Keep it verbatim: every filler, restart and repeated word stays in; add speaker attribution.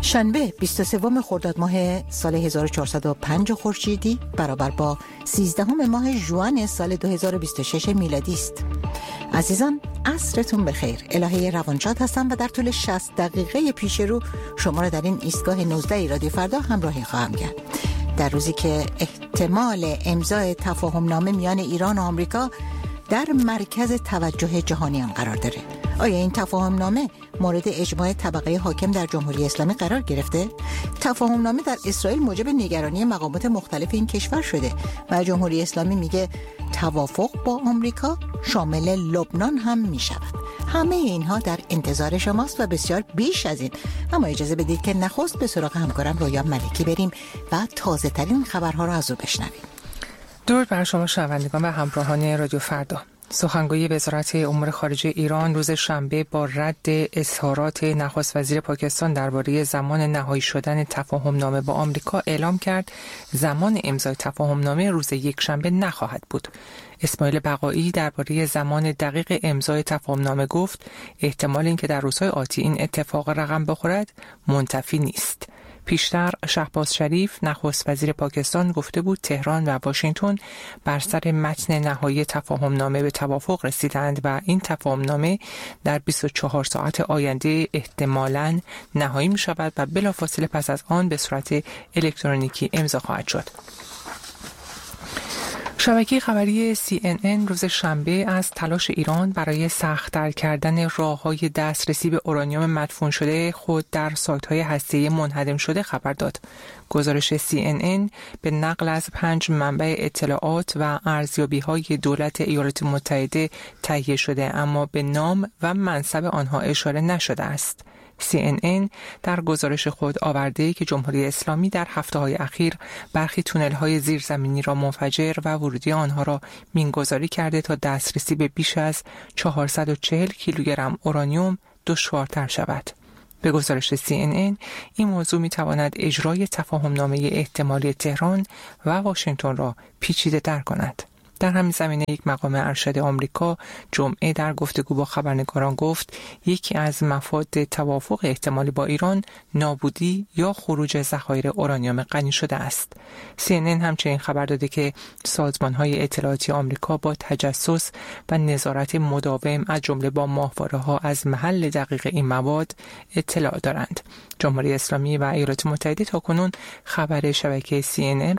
Speaker 1: شنبه بیست و سوم خرداد ماه سال هزار و چهارصد و پنج خورشیدی برابر با سیزدهم ماه ژوئن سال دو هزار و بیست و شش میلادی است. عزیزان عصرتون بخیر. الهه روانشاد هستم و در طول شصت دقیقه پیش رو شما را در این ایستگاه نوزده رادیو فردا همراهی خواهم کرد. در روزی که احتمال امضای تفاهم نامه میان ایران و آمریکا در مرکز توجه جهانیان قرار داره. آیا این تفاهم نامه مورد اجماع طبقه حاکم در جمهوری اسلامی قرار گرفته؟ تفاهم نامه در اسرائیل موجب نگرانی مقامات مختلف این کشور شده و جمهوری اسلامی میگه توافق با آمریکا شامل لبنان هم میشود. همه اینها در انتظار شماست و بسیار بیش از این. اما اجازه بدید که نخست به سراغ همکارم رویا ملکی بریم و تازه ترین خبرها را از او بشنویم.
Speaker 2: درود بر شما شنوندگان و همراهان رادیو فردا. سخنگوی وزارت امور خارجه ایران روز شنبه با رد اظهارات نخست وزیر پاکستان درباره زمان نهایی شدن تفاهم نامه با آمریکا اعلام کرد زمان امضای تفاهم نامه روز یک شنبه نخواهد بود. اسماعیل بقایی درباره زمان دقیق امضای تفاهم نامه گفت احتمال اینکه در روزهای آتی این اتفاق رقم بخورد منتفی نیست. پیشتر شهباز شریف نخست وزیر پاکستان گفته بود تهران و واشنگتن بر سر متن نهایی تفاهم نامه به توافق رسیدند و این تفاهم نامه در بیست و چهار ساعت آینده احتمالاً نهایی می شود و بلافاصله پس از آن به صورت الکترونیکی امضا خواهد شد. شبکه خبری سی ان ان روز شنبه از تلاش ایران برای سخت‌تر کردن راه‌های دسترسی به اورانیوم مدفون شده خود در سایت‌های هسته‌ای منهدم شده خبر داد. گزارش سی ان ان به نقل از پنج منبع اطلاعات و ارزیابی‌های دولت ایالات متحده تهیه شده اما به نام و منصب آنها اشاره نشده است. سی ان ان در گزارش خود آورده که جمهوری اسلامی در هفته‌های اخیر برخی تونل‌های زیرزمینی را منفجر و ورودی آنها را مینگذاری کرده تا دسترسی به بیش از چهارصد و چهل کیلوگرم اورانیوم دشوارتر شود. به گزارش سی ان ان این موضوع می‌تواند اجرای تفاهم‌نامه احتمالی تهران و واشنگتن را پیچیده‌تر کند. در همین زمینه یک مقام ارشد آمریکا جمعه در گفتگو با خبرنگاران گفت یکی از مفاد توافق احتمالی با ایران نابودی یا خروج ذخایر اورانیوم غنی شده است. سی ان ان همچنین خبر داده که سازمان‌های اطلاعاتی آمریکا با تجسس و نظارت مداوم از جمله با ماهواره‌ها از محل دقیق این مواد اطلاع دارند. جمهوری اسلامی و ایالات متحده تاکنون خبر شبکه سی ان ان